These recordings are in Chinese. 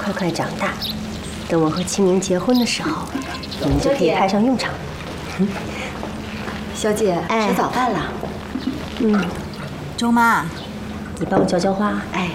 快快长大，等我和清明结婚的时候，你们就可以派上用场。 小姐，吃早饭了。 周妈， 你帮我浇浇花。 哎。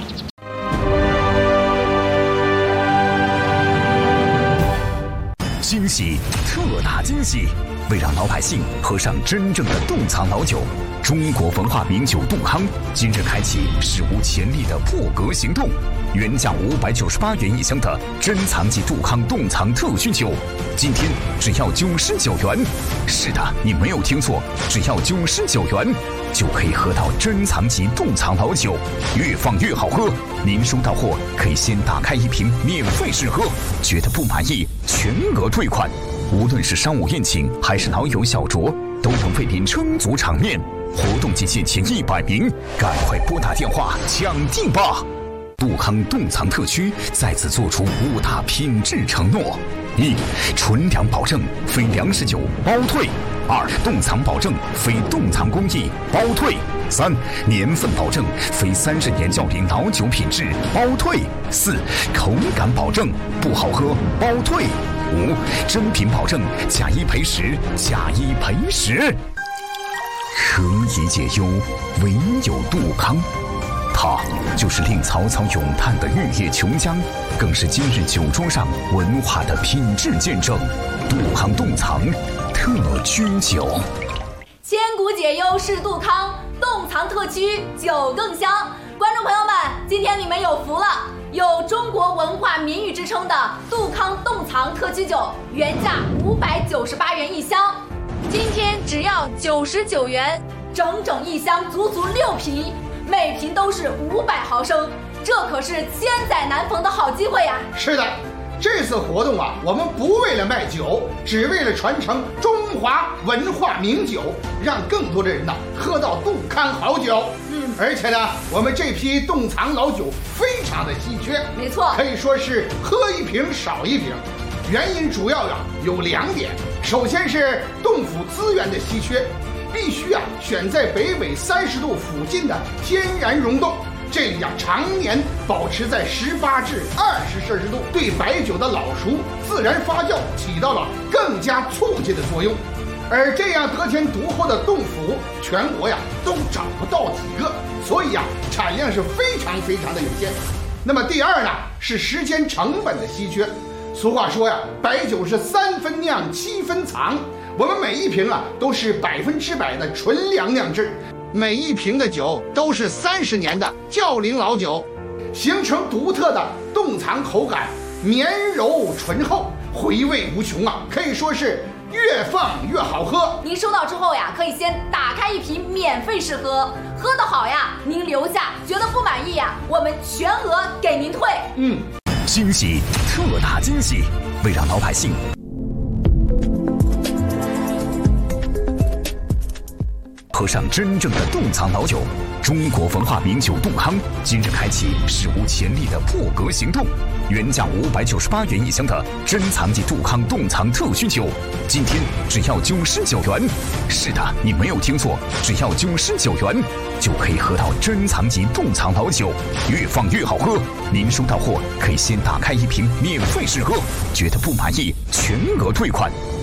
惊喜，特大惊喜！为让老百姓喝上真正的冻藏老酒，中国文化名酒杜康今日开启史无前例的破格行动，原价598元一箱的珍藏级杜康冻藏特需酒，今天只要99元。是的，你没有听错，只要99元就可以喝到珍藏级冻藏老酒，越放越好喝。您收到货可以先打开一瓶免费试喝，觉得不满意全额退款。无论是商务宴请还是老友小酌，都能为您撑足场面。活动期限前100名，赶快拨打电话抢订吧！杜康冻藏特区再次做出5大品质承诺：1. 纯粮保证，非粮食酒包退；2. 冻藏保证，非冻藏工艺包退；3. 年份保证，非30年较龄老酒品质包退；4. 口感保证，不好喝包退；5. 真品保证，假1赔10，假1赔10。何以解忧，唯有杜康。它就是令曹操咏叹的玉液琼浆，更是今日酒桌上文化的品质见证。杜康冻藏特居酒， 千古解忧是杜康，冻藏特区酒更香。观众朋友们，今天你们有福了，有中国文化名誉之称的杜康冻藏特区酒，原价598元一箱，今天只要99元，整整一箱，足足6瓶。每瓶都是500毫升，这可是千载难逢的好机会呀！ 是的，这次活动啊，我们不为了卖酒，只为了传承中华文化名酒，让更多的人呢喝到杜康好酒。而且呢，我们这批冻藏老酒非常的稀缺， 没错， 可以说是喝一瓶少一瓶。原因主要有2点，首先是冻府资源的稀缺。必须选在北纬30度附近的天然溶洞，这里常年保持在18至20摄氏度，对白酒的老熟自然发酵起到了更加促进的作用。而这样得天独厚的冻府，全国都找不到几个，所以产量是非常非常的有限。那么第二呢，是时间成本的稀缺。俗话说白酒是3分酿7分藏。我们每一瓶都是100%的纯粮酿制，每一瓶的酒都是30年的较龄老酒，形成独特的冻藏口感，绵柔醇厚，回味无穷可以说是越放越好喝。 您收到之后可以先打开一瓶免费试喝，喝得好您留下；觉得不满意我们全额给您退。 惊喜，特大惊喜！为让老百姓喝上真正的冻藏老酒，中国文化名酒杜康今日开启史无前例的破格行动，原价598元一箱的珍藏级杜康冻藏特需酒，今天只要99元。是的，你没有听错，只要99元就可以喝到珍藏级冻藏老酒，越放越好喝。您收到货可以先打开一瓶免费试喝，觉得不满意全额退款。